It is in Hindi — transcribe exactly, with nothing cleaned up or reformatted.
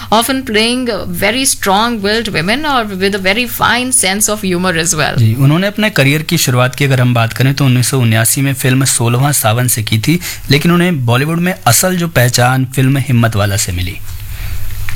often playing very strong-willed women or with a very fine sense of humor as well. जी, उन्होंने अपने करियर की शुरुआत की अगर हम बात करें तो उन्नीस सौ उन्यासी में फिल्म सोलहवां सावन से की थी, लेकिन उन्हें बॉलीवुड में असल जो पहचान फिल्म हिम्मत वाला से मिली.